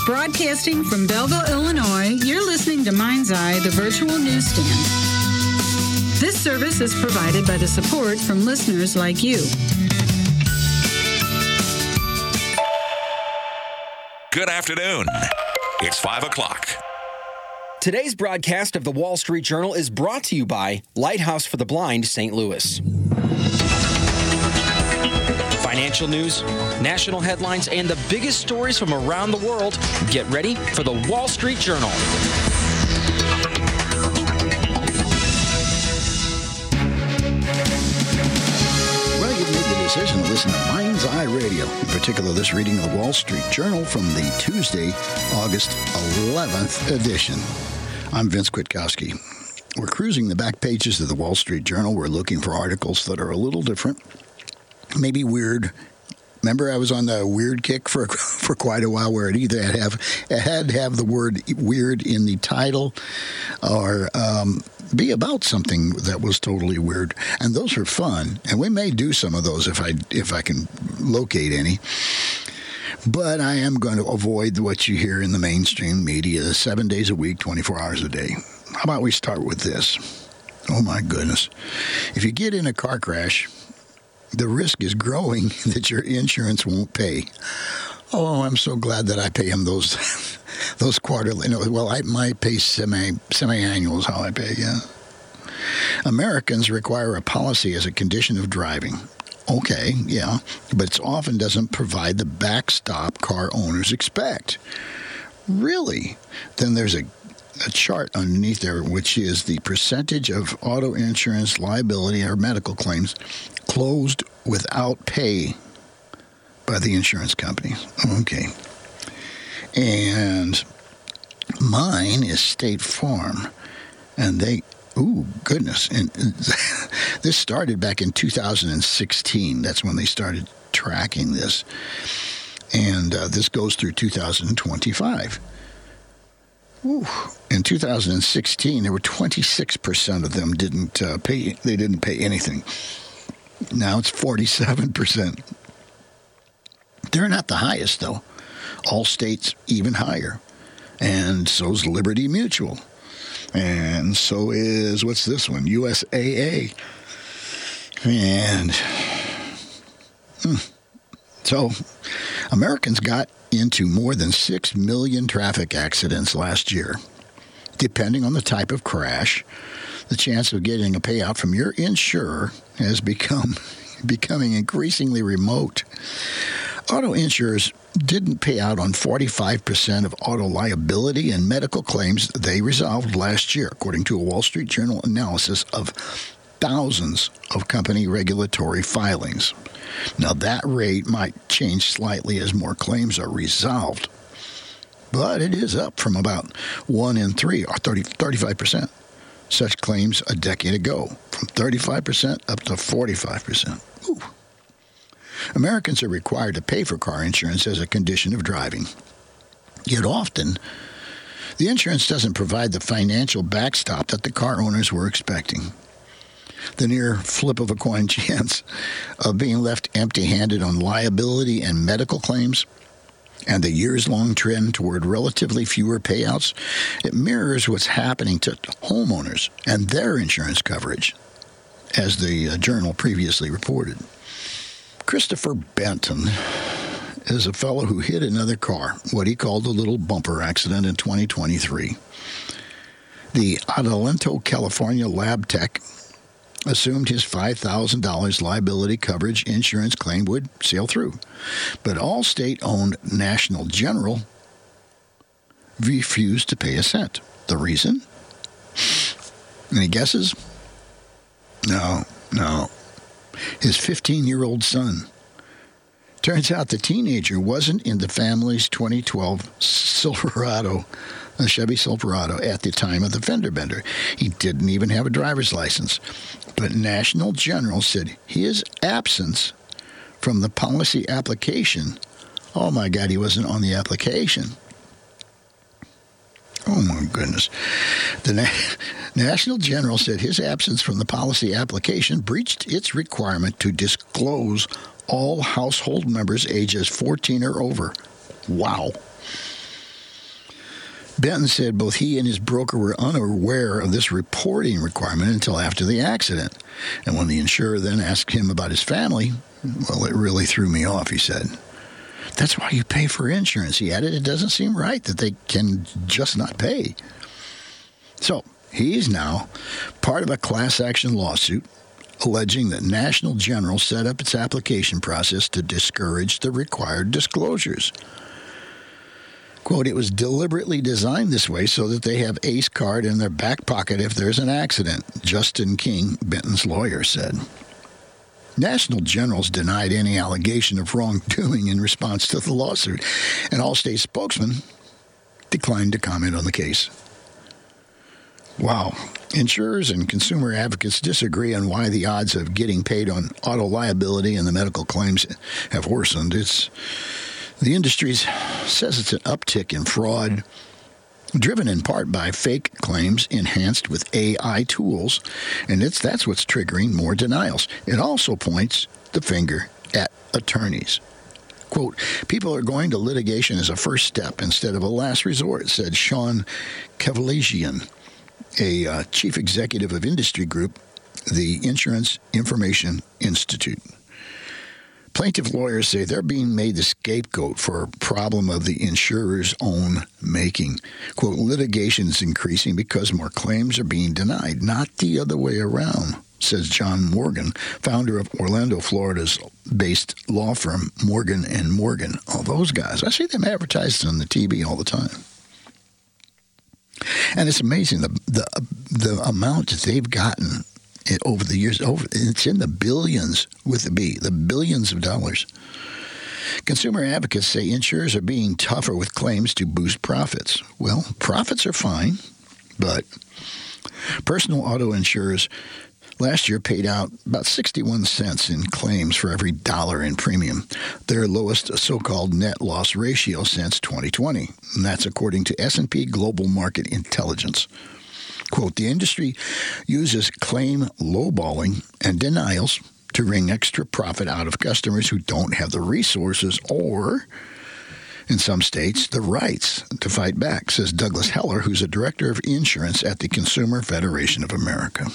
Broadcasting from Belleville, Illinois, you're listening to Mind's Eye, the virtual newsstand. This service is provided by the support from listeners like you. Good afternoon. It's 5 o'clock. Today's broadcast of the Wall Street Journal is brought to you by Lighthouse for the Blind, St. Louis. Financial news, national headlines, and the biggest stories from around the world. Get ready for the Wall Street Journal. Well, you've made the decision to listen to Mind's Eye Radio. In particular, this reading of the Wall Street Journal from the Tuesday, August 11th edition. I'm Vince Kwiatkowski. We're cruising the back pages of the Wall Street Journal. We're looking for articles that are a little different, maybe weird. Remember, I was on the weird kick for quite a while, where it either had to have the word weird in the title, or be about something that was totally weird. And those are fun, and we may do some of those if I can locate any. But I am going to avoid what you hear in the mainstream media 7 days a week, 24 hours a day. How about we start with this? Oh, my goodness. If you get in a car crash, the risk is growing that your insurance won't pay. Oh, I'm so glad that I pay them those quarterly. No, well, I might pay semi-annual is how I pay, yeah. Americans require a policy as a condition of driving. Okay, yeah, but it often doesn't provide the backstop car owners expect. Really? Then there's a chart underneath there, which is the percentage of auto insurance liability or medical claims closed without pay by the insurance companies. Okay. And mine is State Farm, and ooh, goodness. And this started back in 2016. That's when they started tracking this. And this goes through 2025. Ooh. In 2016, there were 26% of them didn't pay. They didn't pay anything. Now it's 47%. They're not the highest, though. Allstate's even higher. And so's Liberty Mutual. And so is, what's this one? USAA. And so Americans got into more than 6 million traffic accidents last year. Depending on the type of crash, the chance of getting a payout from your insurer has becoming increasingly remote. Auto insurers didn't pay out on 45% of auto liability and medical claims they resolved last year, according to a Wall Street Journal analysis of thousands of company regulatory filings. Now, that rate might change slightly as more claims are resolved, but it is up from about 1 in 3, or 35%. Such claims a decade ago, from 35% up to 45%. Ooh. Americans are required to pay for car insurance as a condition of driving. Yet often, the insurance doesn't provide the financial backstop that the car owners were expecting. The near flip of a coin chance of being left empty-handed on liability and medical claims, and the years-long trend toward relatively fewer payouts, it mirrors what's happening to homeowners and their insurance coverage, as the Journal previously reported. Christopher Benton is a fellow who hit another car, what he called a little bumper accident in 2023. The Adelanto, California lab tech assumed his $5,000 liability coverage insurance claim would sail through. But Allstate-owned National General refused to pay a cent. The reason? Any guesses? No. His 15-year-old son. Turns out the teenager wasn't in the family's 2012 Silverado, a Chevy Silverado, at the time of the fender bender. He didn't even have a driver's license. But National General said his absence from the policy application, oh my God, he wasn't on the application. Oh, my goodness. The National General said his absence from the policy application breached its requirement to disclose all household members ages 14 or over. Wow. Benton said both he and his broker were unaware of this reporting requirement until after the accident. And when the insurer then asked him about his family, well, it really threw me off, he said. That's why you pay for insurance, he added. It doesn't seem right that they can just not pay. So he's now part of a class action lawsuit alleging that National General set up its application process to discourage the required disclosures. Quote, it was deliberately designed this way so that they have ACE card in their back pocket if there's an accident, Justin King, Benton's lawyer, said. National General's denied any allegation of wrongdoing in response to the lawsuit. An Allstate spokesman declined to comment on the case. Wow. Insurers and consumer advocates disagree on why the odds of getting paid on auto liability and the medical claims have worsened. The industry says it's an uptick in fraud, driven in part by fake claims enhanced with AI tools, and that's what's triggering more denials. It also points the finger at attorneys. Quote, people are going to litigation as a first step instead of a last resort, said Sean Kavalajian, a chief executive of industry group, the Insurance Information Institute. Plaintiff lawyers say they're being made the scapegoat for a problem of the insurer's own making. Quote, litigation is increasing because more claims are being denied, not the other way around, says John Morgan, founder of Orlando, Florida's based law firm Morgan & Morgan. Oh, those guys. I see them advertised on the TV all the time. And it's amazing the amount that they've gotten over the years. It's in the billions with the B, the billions of dollars. Consumer advocates say insurers are being tougher with claims to boost profits. Well, profits are fine, but personal auto insurers last year paid out about 61 cents in claims for every dollar in premium, their lowest so-called net loss ratio since 2020. And that's according to S&P Global Market Intelligence. Quote, the industry uses claim lowballing and denials to wring extra profit out of customers who don't have the resources or, in some states, the rights to fight back, says Douglas Heller, who's a director of insurance at the Consumer Federation of America.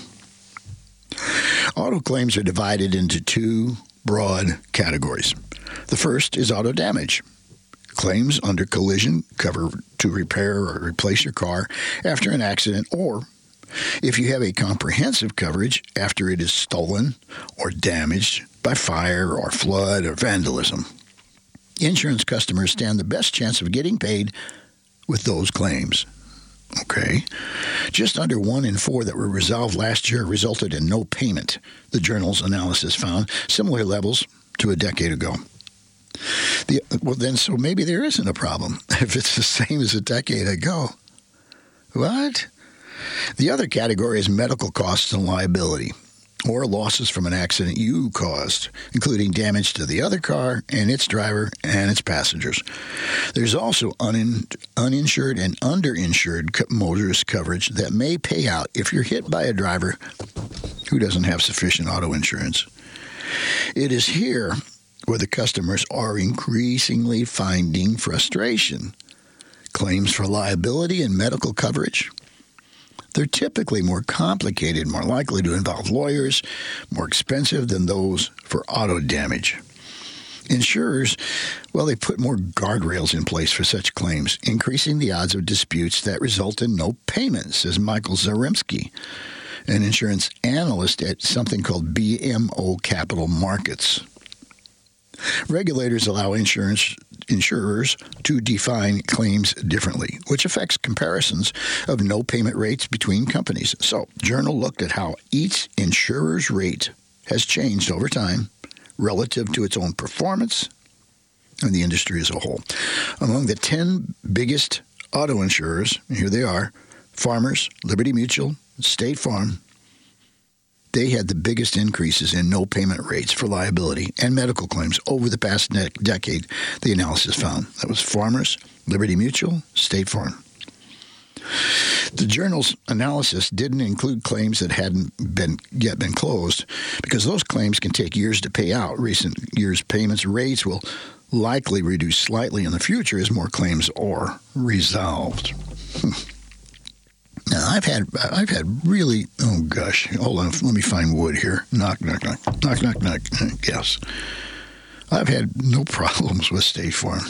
Auto claims are divided into two broad categories. The first is auto damage. Claims under collision cover to repair or replace your car after an accident, or if you have a comprehensive coverage after it is stolen or damaged by fire or flood or vandalism. Insurance customers stand the best chance of getting paid with those claims. Okay. Just under 1 in 4 that were resolved last year resulted in no payment, the journal's analysis found, similar levels to a decade ago. So maybe there isn't a problem if it's the same as a decade ago. What? The other category is medical costs and liability, or losses from an accident you caused, including damage to the other car and its driver and its passengers. There's also uninsured and underinsured motorist coverage that may pay out if you're hit by a driver who doesn't have sufficient auto insurance. It is here where the customers are increasingly finding frustration. Claims for liability and medical coverage, they're typically more complicated, more likely to involve lawyers, more expensive than those for auto damage. Insurers, well, they put more guardrails in place for such claims, increasing the odds of disputes that result in no payment, says Michael Zaremski, an insurance analyst at something called BMO Capital Markets. Regulators allow insurers to define claims differently, which affects comparisons of no payment rates between companies. So, Journal looked at how each insurer's rate has changed over time relative to its own performance and the industry as a whole. Among the 10 biggest auto insurers, here they are, Farmers, Liberty Mutual, State Farm, they had the biggest increases in no payment rates for liability and medical claims over the past decade, the analysis found. That was Farmers, Liberty Mutual, State Farm. The journal's analysis didn't include claims that hadn't yet been closed because those claims can take years to pay out. Recent years' payments rates will likely reduce slightly in the future as more claims are resolved. Now, I've had really, oh gosh, hold on, let me find wood here. Knock, knock, knock, knock, knock, knock, yes. I've had no problems with State Farm.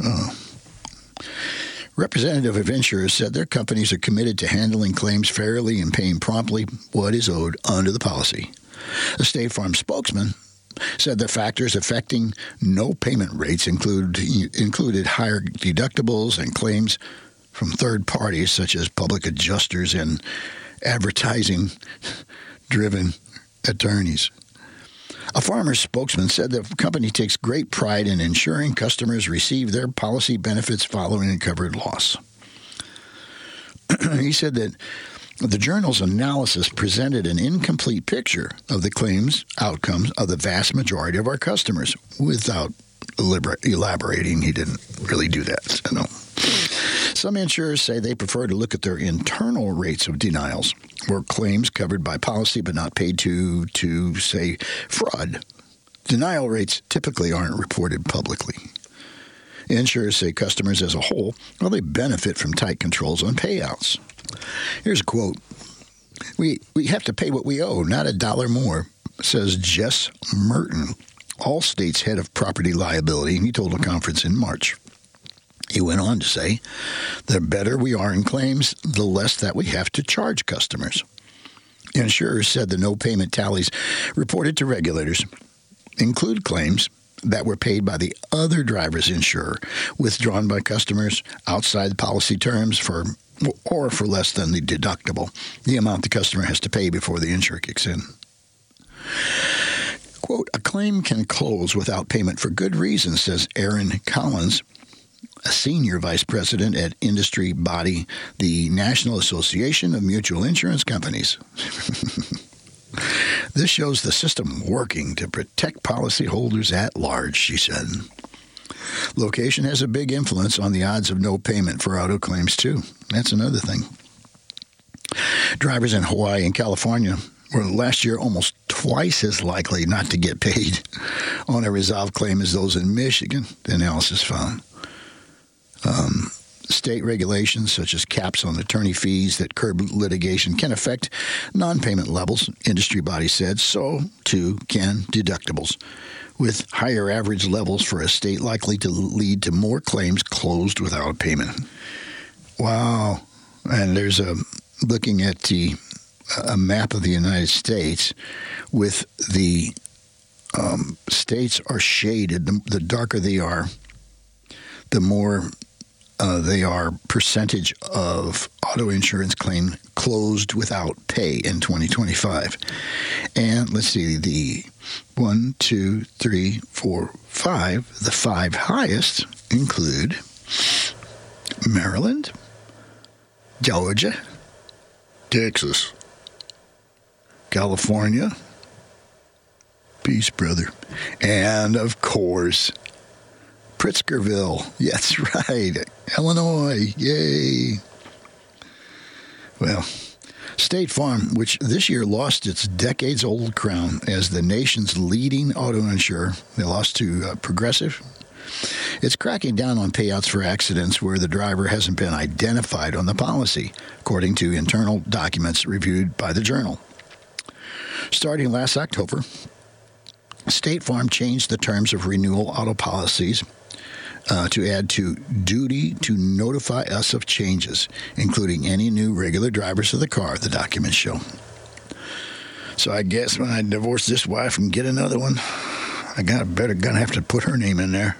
Representative of insurers said their companies are committed to handling claims fairly and paying promptly what is owed under the policy. A State Farm spokesman said the factors affecting no payment rates included higher deductibles and claims from third parties such as public adjusters and advertising-driven attorneys. A farmer's spokesman said the company takes great pride in ensuring customers receive their policy benefits following a covered loss. He said that the journal's analysis presented an incomplete picture of the claims outcomes of the vast majority of our customers. Without elaborating, he didn't really do that. No. Some insurers say they prefer to look at their internal rates of denials, or claims covered by policy but not paid to say, fraud. Denial rates typically aren't reported publicly. Insurers say customers as a whole, well, they benefit from tight controls on payouts. Here's a quote. We have to pay what we owe, not $1 more, says Jess Merton, Allstate's head of property liability, and he told a conference in March. He went on to say, the better we are in claims, the less that we have to charge customers. Insurers said the no payment tallies reported to regulators include claims that were paid by the other driver's insurer, withdrawn by customers outside the policy terms for less than the deductible, the amount the customer has to pay before the insurer kicks in. Quote, a claim can close without payment for good reason, says Aaron Collins, a senior vice president at industry body, the National Association of Mutual Insurance Companies. This shows the system working to protect policyholders at large, she said. Location has a big influence on the odds of no payment for auto claims, too. That's another thing. Drivers in Hawaii and California were last year almost twice as likely not to get paid on a resolved claim as those in Michigan, the analysis found. State regulations, such as caps on attorney fees that curb litigation, can affect non-payment levels, industry body said. So, too, can deductibles, with higher average levels for a state likely to lead to more claims closed without a payment. Wow. And there's looking at a map of the United States with the states are shaded. The darker they are, the more they are percentage of auto insurance claim closed without pay in 2025. And let's see, the 1, 2, 3, 4, 5, the 5 highest include Maryland, Georgia, Texas, California, peace, brother, and of course, Pritzkerville. That's right. Illinois. Yay. Well, State Farm, which this year lost its decades-old crown as the nation's leading auto insurer, they lost to Progressive. It's cracking down on payouts for accidents where the driver hasn't been identified on the policy, according to internal documents reviewed by the Journal. Starting last October, State Farm changed the terms of renewal auto policies to add to duty to notify us of changes, including any new regular drivers of the car, the documents show. So I guess when I divorce this wife and get another one, gonna have to put her name in there.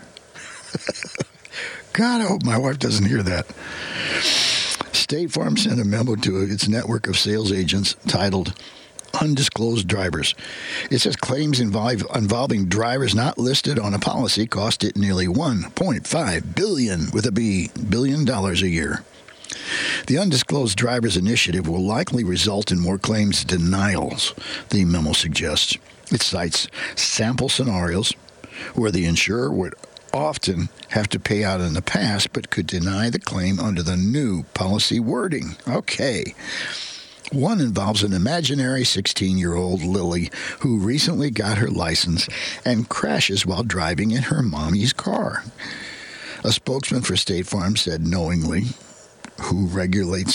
God, I hope my wife doesn't hear that. State Farm sent a memo to its network of sales agents titled Undisclosed Drivers. It says claims involving drivers not listed on a policy cost it nearly $1.5 billion with a B, $1 billion a year. The Undisclosed Drivers Initiative will likely result in more claims denials, the memo suggests. It cites sample scenarios where the insurer would often have to pay out in the past but could deny the claim under the new policy wording. Okay. One involves an imaginary 16-year-old Lily who recently got her license and crashes while driving in her mommy's car. A spokesman for State Farm said knowingly, who regularly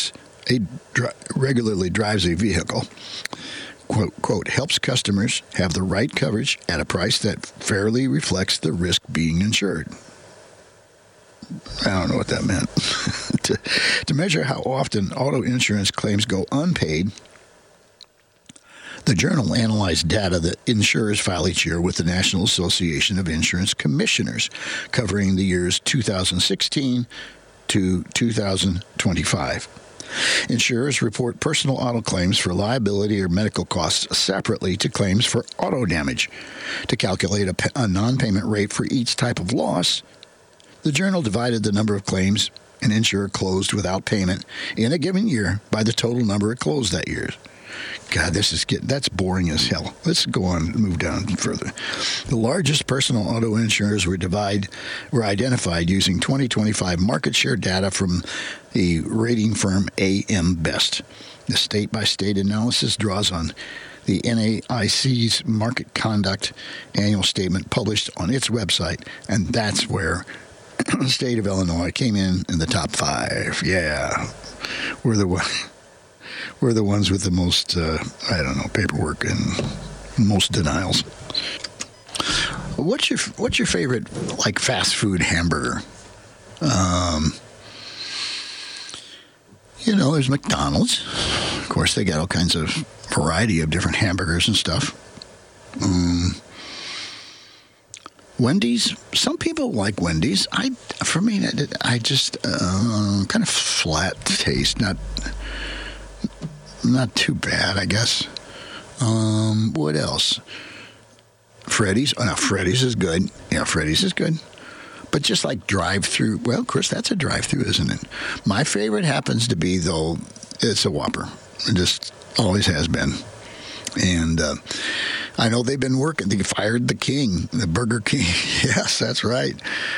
drives a vehicle, quote, helps customers have the right coverage at a price that fairly reflects the risk being insured. I don't know what that meant. To measure how often auto insurance claims go unpaid, the Journal analyzed data that insurers file each year with the National Association of Insurance Commissioners, covering the years 2016 to 2025. Insurers report personal auto claims for liability or medical costs separately to claims for auto damage. To calculate a non-payment rate for each type of loss, the Journal divided the number of claims an insurer closed without payment in a given year by the total number it closed that year. God, that's boring as hell. Let's go on, move down further. The largest personal auto insurers were identified using 2025 market share data from the rating firm AM Best. The state-by-state analysis draws on the NAIC's Market Conduct Annual Statement published on its website, and that's where the state of Illinois came in the top 5. Yeah, we're the ones with the most, paperwork and most denials. What's your favorite, like, fast food hamburger? There's McDonald's. Of course, they got all kinds of variety of different hamburgers and stuff. Wendy's. Some people like Wendy's. For me, I just kind of flat taste. Not too bad, I guess. What else? Freddy's. Oh, no, Freddy's is good. Yeah, Freddy's is good. But just like drive-through, well, Chris, that's a drive-through, isn't it? My favorite happens to be, though, it's a Whopper. It just always has been. And I know they've been working. They fired the king, the Burger King. Yes, that's right.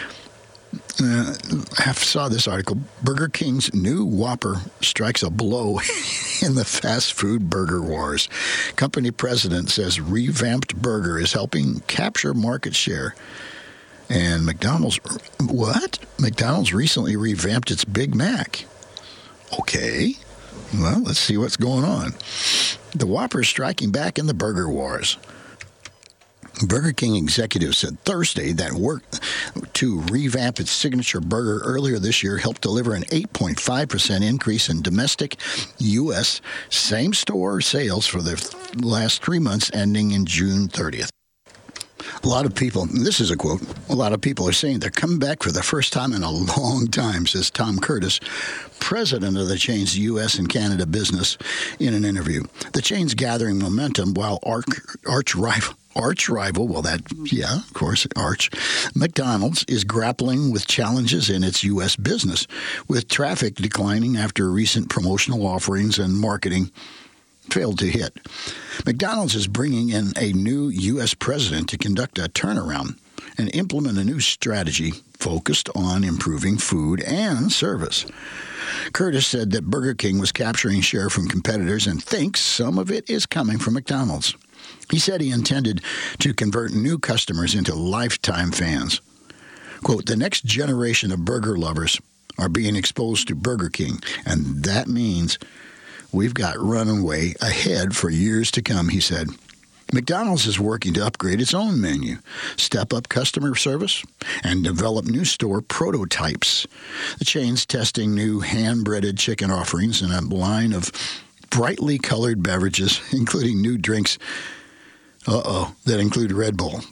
I saw this article. Burger King's new Whopper strikes a blow in the fast food burger wars. Company president says revamped burger is helping capture market share. And McDonald's recently revamped its Big Mac. Okay. Well, let's see what's going on. The Whopper is striking back in the burger wars. Burger King executives said Thursday that work to revamp its signature burger earlier this year helped deliver an 8.5% increase in domestic U.S. same-store sales for the last 3 months ending in June 30th. A lot of people, this is a quote, a lot of people are saying they're coming back for the first time in a long time, says Tom Curtis, president of the chain's U.S. and Canada business, in an interview. The chain's gathering momentum while arch rival, McDonald's is grappling with challenges in its U.S. business, with traffic declining after recent promotional offerings and marketing failed to hit. McDonald's is bringing in a new U.S. president to conduct a turnaround and implement a new strategy focused on improving food and service. Curtis said that Burger King was capturing share from competitors and thinks some of it is coming from McDonald's. He said he intended to convert new customers into lifetime fans. Quote, the next generation of burger lovers are being exposed to Burger King, and that means we've got runway ahead for years to come, he said. McDonald's is working to upgrade its own menu, step up customer service, and develop new store prototypes. The chain's testing new hand-breaded chicken offerings and a line of brightly colored beverages, including new drinks, that include Red Bull.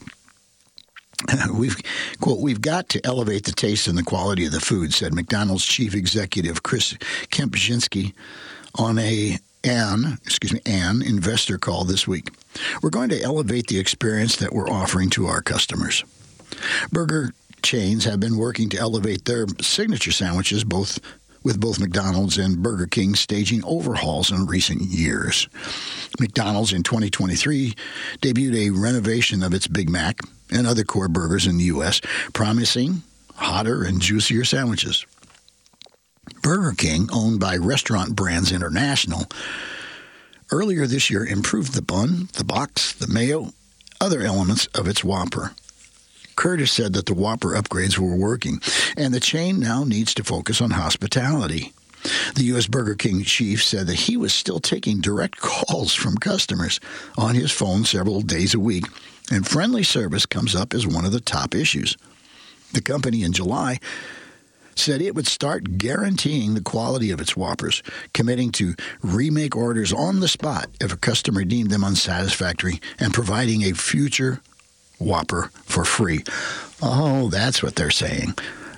We've got to elevate the taste and the quality of the food, said McDonald's chief executive Chris Kempczynski on an investor call this week. We're going to elevate the experience that we're offering to our customers. Burger chains have been working to elevate their signature sandwiches, with both McDonald's and Burger King staging overhauls in recent years. McDonald's in 2023 debuted a renovation of its Big Mac and other core burgers in the U.S., promising hotter and juicier sandwiches. Burger King, owned by Restaurant Brands International, earlier this year improved the bun, the box, the mayo, other elements of its Whopper. Curtis said that the Whopper upgrades were working, and the chain now needs to focus on hospitality. The U.S. Burger King chief said that he was still taking direct calls from customers on his phone several days a week, and friendly service comes up as one of the top issues. The company in July said it would start guaranteeing the quality of its Whoppers, committing to remake orders on the spot if a customer deemed them unsatisfactory, and providing a future Whopper for free. Oh, that's what they're saying.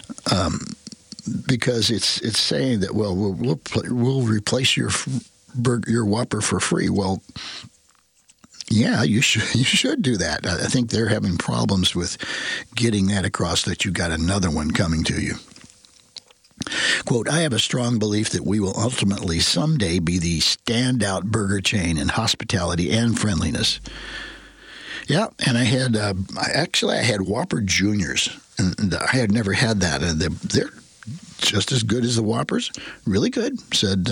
Because it's saying that, well, we'll replace your Whopper for free. Well, yeah, you should do that. I think they're having problems with getting that across, that you got another one coming to you. Quote, I have a strong belief that we will ultimately someday be the standout burger chain in hospitality and friendliness. Yeah, and I had Whopper Juniors, and I had never had that. And they're just as good as the Whoppers. Really good, said,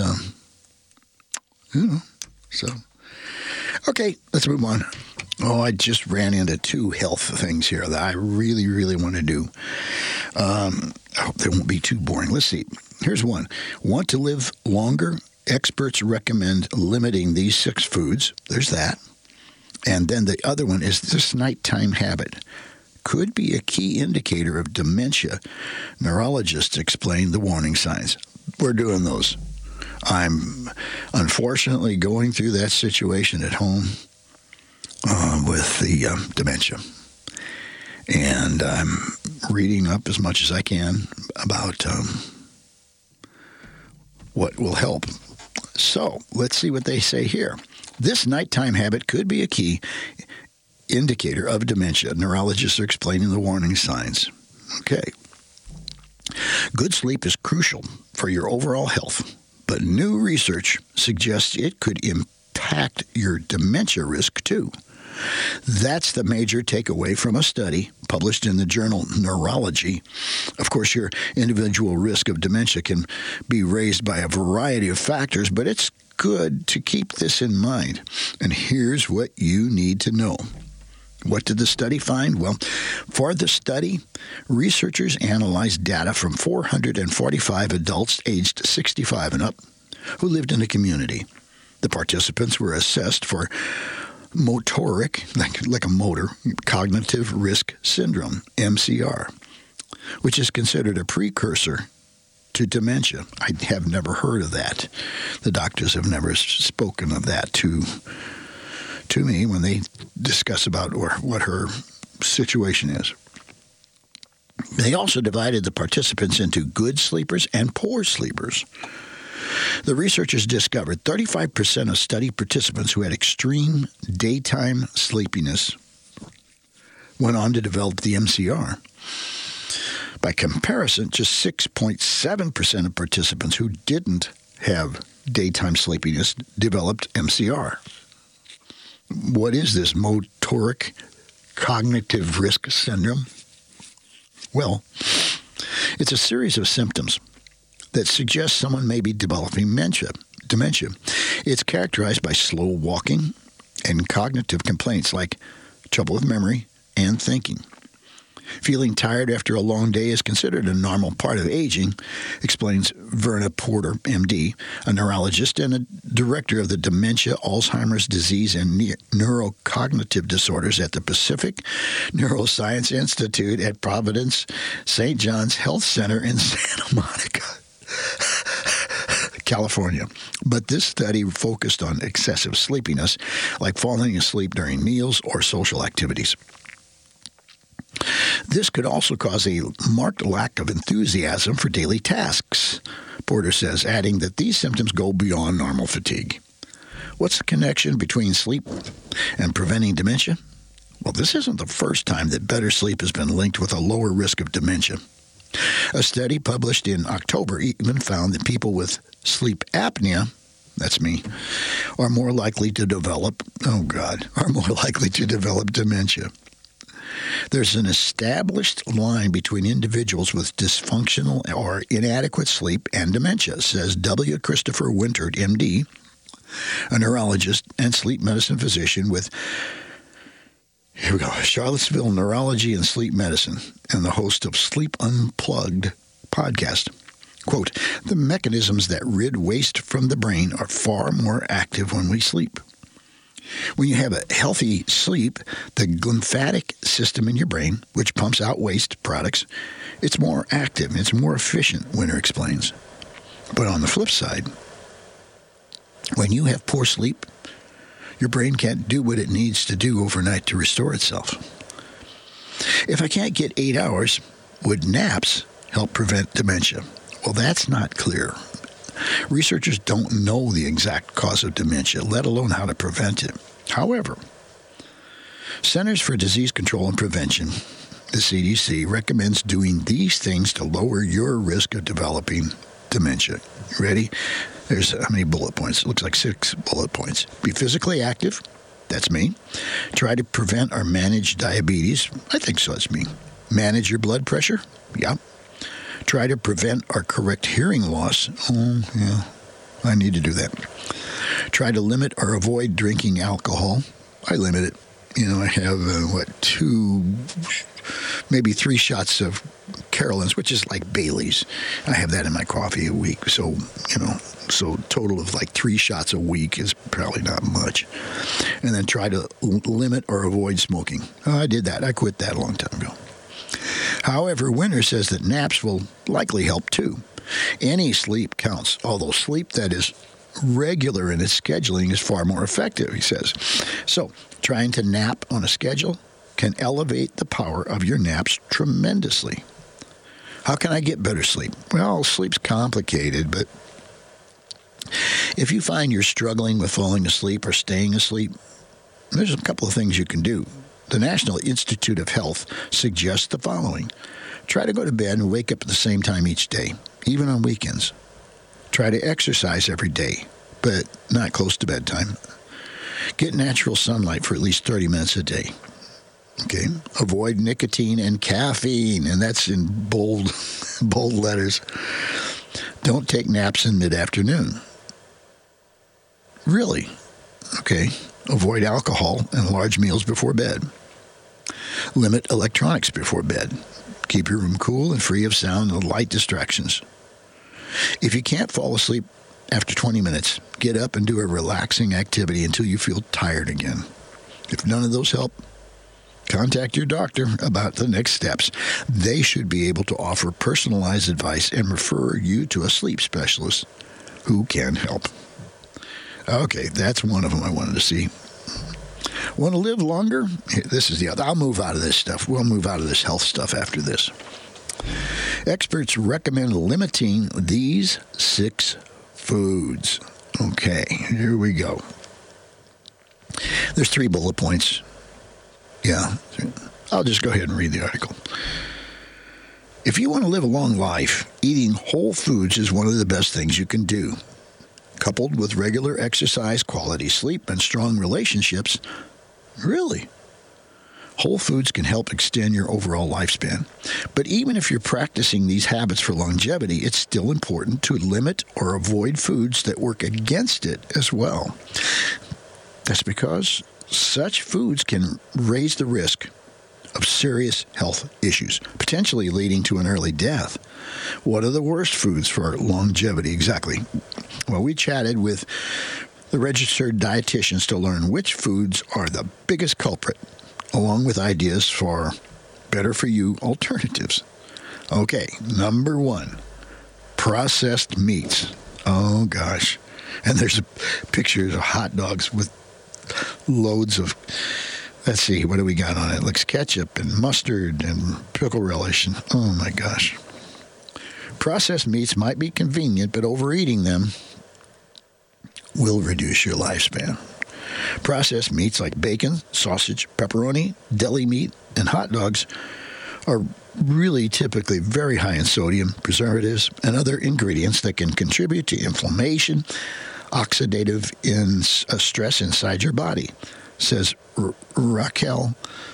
so. Okay, let's move on. Oh, I just ran into two health things here that I really, really want to do. I hope they won't be too boring. Let's see. Here's one. Want to live longer? Experts recommend limiting these 6 foods. There's that. And then the other one is this nighttime habit. Could be a key indicator of dementia. Neurologists explain the warning signs. We're doing those. I'm unfortunately going through that situation at home with the dementia. And I'm reading up as much as I can about what will help. So let's see what they say here. This nighttime habit could be a key indicator of dementia. Neurologists are explaining the warning signs. Okay. Good sleep is crucial for your overall health, but new research suggests it could impact your dementia risk too. That's the major takeaway from a study published in the journal Neurology. Of course, your individual risk of dementia can be raised by a variety of factors, but it's good to keep this in mind. And here's what you need to know. What did the study find? Well, for the study, researchers analyzed data from 445 adults aged 65 and up who lived in the community. The participants were assessed for motoric, like a motor, cognitive risk syndrome, MCR, which is considered a precursor to dementia. I have never heard of that. The doctors have never spoken of that to me when they discuss about what her situation is. They also divided the participants into good sleepers and poor sleepers. The researchers discovered 35% of study participants who had extreme daytime sleepiness went on to develop the MCR. By comparison, just 6.7% of participants who didn't have daytime sleepiness developed MCR. What is this motoric cognitive risk syndrome? Well, it's a series of symptoms that suggest someone may be developing dementia. It's characterized by slow walking and cognitive complaints like trouble with memory and thinking. Feeling tired after a long day is considered a normal part of aging, explains Verna Porter, MD, a neurologist and a director of the Dementia, Alzheimer's Disease, and Neurocognitive Disorders at the Pacific Neuroscience Institute at Providence St. John's Health Center in Santa Monica, California. But this study focused on excessive sleepiness, like falling asleep during meals or social activities. This could also cause a marked lack of enthusiasm for daily tasks, Porter says, adding that these symptoms go beyond normal fatigue. What's the connection between sleep and preventing dementia? Well, this isn't the first time that better sleep has been linked with a lower risk of dementia. A study published in October even found that people with sleep apnea, that's me, are more likely to develop dementia. There's an established line between individuals with dysfunctional or inadequate sleep and dementia, says W. Christopher Wintert, MD, a neurologist and sleep medicine physician with, Charlottesville Neurology and Sleep Medicine, and the host of Sleep Unplugged podcast. Quote, the mechanisms that rid waste from the brain are far more active when we sleep. When you have a healthy sleep, the lymphatic system in your brain, which pumps out waste products, it's more active, it's more efficient, Winter explains. But on the flip side, when you have poor sleep, your brain can't do what it needs to do overnight to restore itself. If I can't get 8 hours, would naps help prevent dementia? Well, that's not clear. Researchers don't know the exact cause of dementia, let alone how to prevent it. However, Centers for Disease Control and Prevention, the CDC, recommends doing these things to lower your risk of developing dementia. You ready? There's how many bullet points? It looks like 6 bullet points. Be physically active. That's me. Try to prevent or manage diabetes. I think so. That's me. Manage your blood pressure. Yeah. Try to prevent or correct hearing loss. Oh, yeah. I need to do that. Try to limit or avoid drinking alcohol. I limit it. I have, 2, maybe 3 shots of Carolyn's, which is like Bailey's. I have that in my coffee a week. So, so total of like 3 shots a week is probably not much. And then try to limit or avoid smoking. I did that. I quit that a long time ago. However, Winter says that naps will likely help too. Any sleep counts, although sleep that is regular in its scheduling is far more effective, he says. So, trying to nap on a schedule can elevate the power of your naps tremendously. How can I get better sleep? Well, sleep's complicated, but if you find you're struggling with falling asleep or staying asleep, there's a couple of things you can do. The National Institute of Health suggests the following. Try to go to bed and wake up at the same time each day, even on weekends. Try to exercise every day, but not close to bedtime. Get natural sunlight for at least 30 minutes a day. Okay? Avoid nicotine and caffeine, and that's in bold letters. Don't take naps in mid-afternoon. Really? Okay. Avoid alcohol and large meals before bed. Limit electronics before bed. Keep your room cool and free of sound and light distractions. If you can't fall asleep after 20 minutes, get up and do a relaxing activity until you feel tired again. If none of those help, contact your doctor about the next steps. They should be able to offer personalized advice and refer you to a sleep specialist who can help. Okay, that's one of them I wanted to see. Want to live longer? This is the other. I'll move out of this stuff. We'll move out of this health stuff after this. Experts recommend limiting these 6 foods. Okay, here we go. There's 3 bullet points. Yeah, I'll just go ahead and read the article. If you want to live a long life, eating whole foods is one of the best things you can do. Coupled with regular exercise, quality sleep, and strong relationships, really, whole foods can help extend your overall lifespan. But even if you're practicing these habits for longevity, it's still important to limit or avoid foods that work against it as well. That's because such foods can raise the risk of serious health issues, potentially leading to an early death. What are the worst foods for longevity exactly? Well, we chatted with the registered dietitians to learn which foods are the biggest culprit, along with ideas for better-for-you alternatives. Okay, number 1, processed meats. Oh, gosh. And there's pictures of hot dogs with loads of, let's see, what do we got on it? It looks ketchup and mustard and pickle relish. And, oh, my gosh. Processed meats might be convenient, but overeating them will reduce your lifespan. Processed meats like bacon, sausage, pepperoni, deli meat, and hot dogs are really typically very high in sodium, preservatives, and other ingredients that can contribute to inflammation, oxidative stress inside your body, says Raquel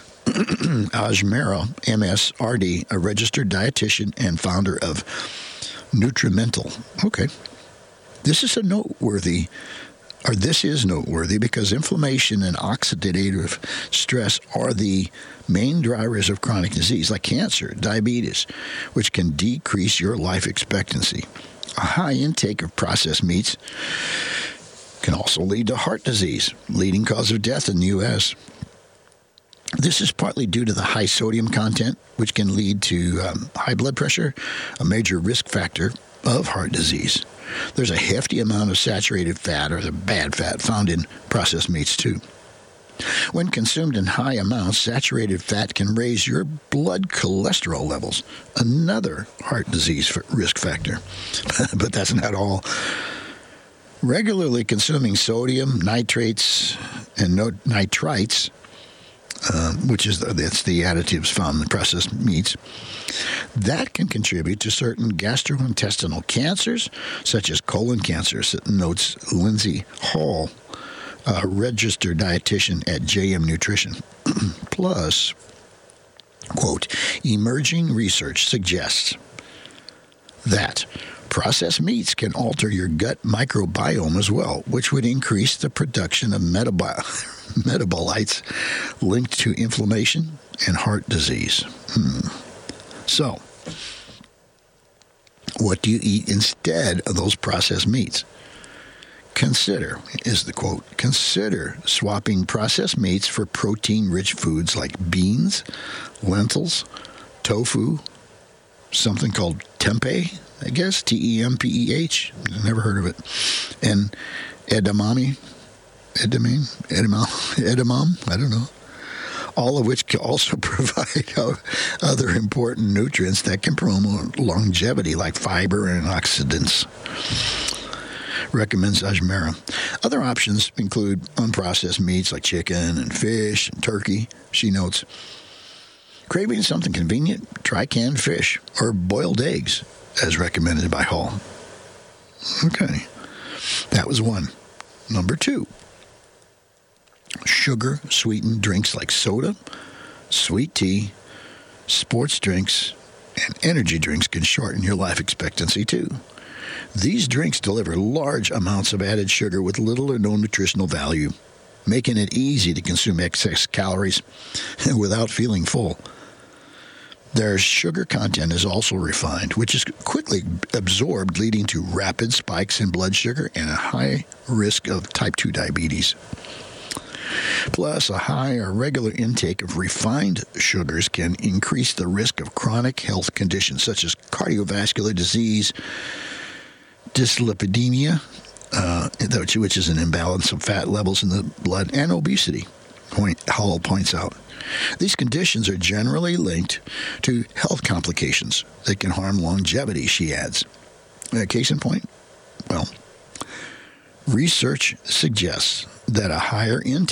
Ajmera, MSRD, a registered dietitian and founder of Nutrimental. Okay. This is a noteworthy This is noteworthy because inflammation and oxidative stress are the main drivers of chronic disease like cancer, diabetes, which can decrease your life expectancy. A high intake of processed meats can also lead to heart disease, leading cause of death in the U.S. This is partly due to the high sodium content, which can lead to high blood pressure, a major risk factor of heart disease. There's a hefty amount of saturated fat, or the bad fat, found in processed meats too. When consumed in high amounts, saturated fat can raise your blood cholesterol levels, another heart disease risk factor. But that's not all. Regularly consuming sodium, nitrates, and nitrites, that's the additives found in processed meats, that can contribute to certain gastrointestinal cancers, such as colon cancer, notes Lindsay Hall, a registered dietitian at JM Nutrition. Plus, quote, emerging research suggests that processed meats can alter your gut microbiome as well, which would increase the production of metabolites linked to inflammation and heart disease. So, what do you eat instead of those processed meats? Consider, is the quote, consider swapping processed meats for protein-rich foods like beans, lentils, tofu, something called tempeh, I guess, T-E-M-P-E-H, never heard of it, and edamame, I don't know, all of which can also provide other important nutrients that can promote longevity, like fiber and oxidants. Recommends Ajmera. Other options include unprocessed meats like chicken and fish and turkey. She notes, craving something convenient? Try canned fish or boiled eggs, as recommended by Hall. Okay, that was one. Number 2. Sugar-sweetened drinks like soda, sweet tea, sports drinks, and energy drinks can shorten your life expectancy too. These drinks deliver large amounts of added sugar with little or no nutritional value, making it easy to consume excess calories without feeling full. Their sugar content is also refined, which is quickly absorbed, leading to rapid spikes in blood sugar and a high risk of type 2 diabetes. Plus, a high or regular intake of refined sugars can increase the risk of chronic health conditions such as cardiovascular disease, dyslipidemia, which is an imbalance of fat levels in the blood, and obesity, Hall points out. These conditions are generally linked to health complications that can harm longevity, she adds. Case in point, well, research suggests that a higher intake